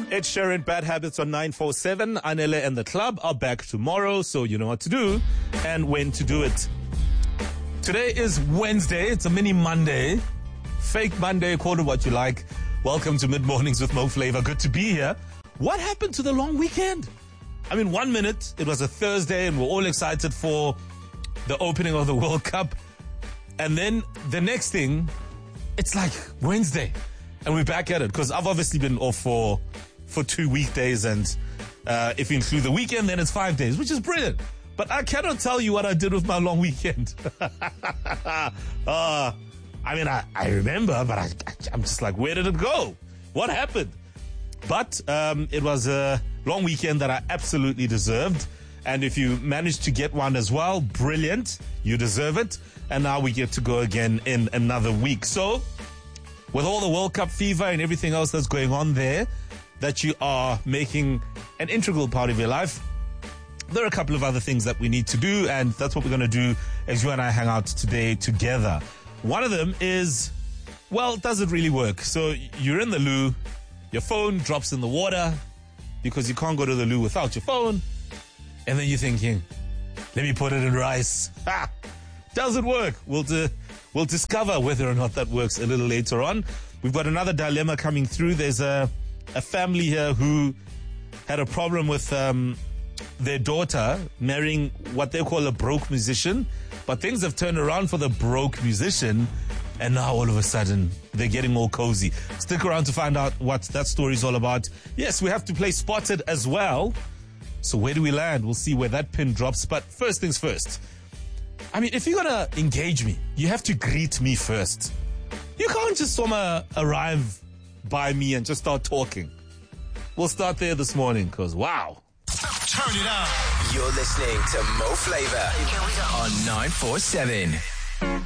Ed Sheeran, Bad Habits on 947. Anele and the club are back tomorrow, so you know what to do and when to do it. Today is Wednesday. It's a mini Monday. Fake Monday, call it what you like. Welcome to Mid Mornings with Mo Flavor. Good to be here. What happened to the long weekend? I mean, 1 minute, it was a Thursday and we're all excited for the opening of the World Cup. And then the next thing, it's like Wednesday and we're back at it. Because I've obviously been off for 2 weekdays, and if you include the weekend, then it's 5 days, which is brilliant. But I cannot tell you what I did with my long weekend. I remember, but I'm just like, where did it go? What happened? But it was a long weekend that I absolutely deserved. And if you managed to get one as well, brilliant. You deserve it. And now we get to go again in another week. So with all the World Cup fever and everything else that's going on there, that you are making an integral part of your life, there are a couple of other things that we need to do, and that's what we're going to do as you and I hang out today together. One of them is, well, does it really work? So you're in the loo, your phone drops in the water because you can't go to the loo without your phone, and then you're thinking, let me put it in rice. Ha! Does it work? We'll discover whether or not that works a little later on. We've got another dilemma coming through. There's a family here who had a problem with their daughter marrying what they call a broke musician, but things have turned around for the broke musician, and now all of a sudden they're getting all cozy. Stick around to find out what that story is all about. Yes, we have to play Spotted as well. So where do we land? We'll see where that pin drops. But first things first. I mean, if you're going to engage me, you have to greet me first. You can't just arrive by me and just start talking. We'll start there this morning because, wow. Turn it up. You're listening to Mo Flavor on 947.